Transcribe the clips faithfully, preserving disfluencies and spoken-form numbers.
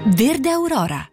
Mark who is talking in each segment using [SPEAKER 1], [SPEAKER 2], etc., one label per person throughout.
[SPEAKER 1] Verde Aurora.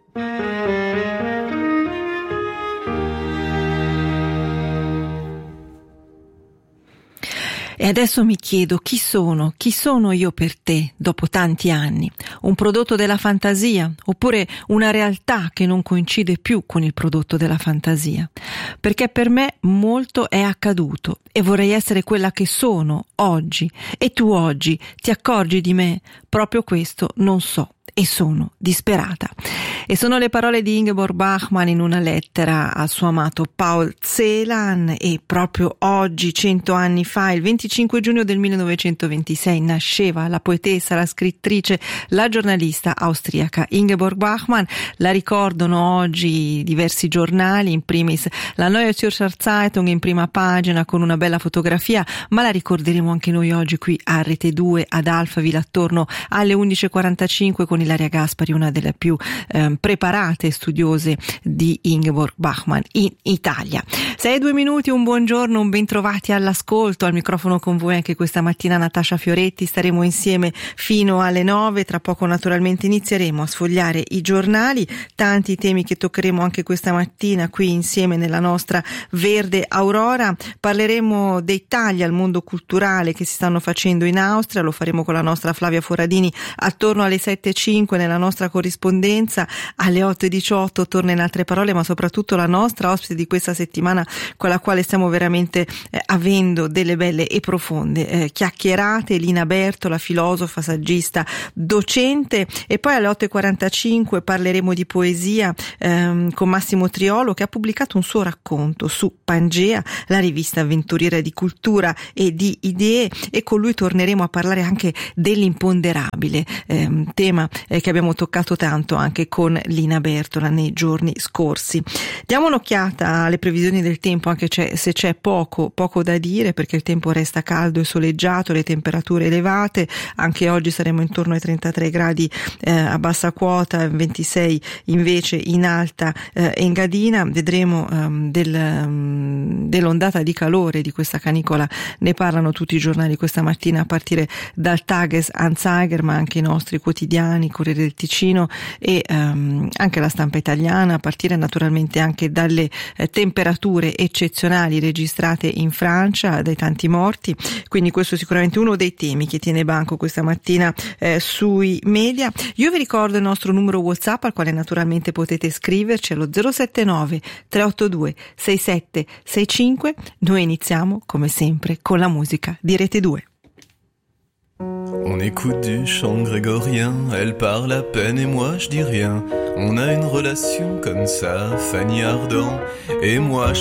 [SPEAKER 1] E adesso mi chiedo chi sono, chi sono io per te dopo tanti anni? Un prodotto della fantasia oppure una realtà che non coincide più con il prodotto della fantasia? Perché per me molto è accaduto e vorrei essere quella che sono oggi, e tu oggi ti accorgi di me? Proprio questo non so. E sono disperata. E sono le parole di Ingeborg Bachmann in una lettera al suo amato Paul Celan. E proprio oggi, cento anni fa, il venticinque giugno del millenovecentoventisei, nasceva la poetessa, la scrittrice, la giornalista austriaca Ingeborg Bachmann. La ricordano oggi diversi giornali, in primis la Neue Zürcher Zeitung in prima pagina con una bella fotografia, ma la ricorderemo anche noi oggi qui a Rete due ad Alphaville attorno alle undici e quarantacinque con Ilaria Gaspari, una delle più eh, preparate studiose di Ingeborg Bachmann in Italia. sei e due minuti, un buongiorno, un bentrovati all'ascolto. Al microfono con voi anche questa mattina Natascia Fioretti. Staremo insieme fino alle nove. Tra poco naturalmente inizieremo a sfogliare i giornali, tanti temi che toccheremo anche questa mattina qui insieme nella nostra Verde Aurora. Parleremo dei tagli al mondo culturale che si stanno facendo in Austria, lo faremo con la nostra Flavia Foradini attorno alle sette e cinque nella nostra corrispondenza. Alle otto e diciotto torna In altre parole, ma soprattutto la nostra ospite di questa settimana con la quale stiamo veramente eh, avendo delle belle e profonde eh, chiacchierate. Lina Bertola, filosofa, saggista, docente. E poi alle otto e quarantacinque parleremo di poesia ehm, con Massimo Triolo, che ha pubblicato un suo racconto su Pangea, la rivista avventuriera di cultura e di idee, e con lui torneremo a parlare anche dell'imponderabile, ehm, tema eh, che abbiamo toccato tanto anche con Lina Bertola nei giorni scorsi. Diamo un'occhiata alle previsioni del tempo, anche c'è, se c'è poco poco da dire, perché il tempo resta caldo e soleggiato, le temperature elevate. Anche oggi saremo intorno ai trentatré gradi eh, a bassa quota, ventisei invece in alta eh, Engadina. Vedremo ehm, del, um, dell'ondata di calore, di questa canicola ne parlano tutti i giornali questa mattina, a partire dal Tages-Anzeiger, ma anche i nostri quotidiani, Corriere del Ticino e um, anche la Stampa Italiana, a partire naturalmente anche dalle eh, temperature eccezionali registrate in Francia, dai tanti morti. Quindi questo è sicuramente uno dei temi che tiene banco questa mattina eh, sui media. Io vi ricordo il nostro numero WhatsApp, al quale naturalmente potete scriverci, allo zero sette nove tre otto due sei sette sei cinque. Noi iniziamo come sempre con la musica di Rete due.
[SPEAKER 2] On écoute du chant grégorien, elle parle à peine et moi je dis rien. On a une relation comme ça, Fanny Ardant et moi je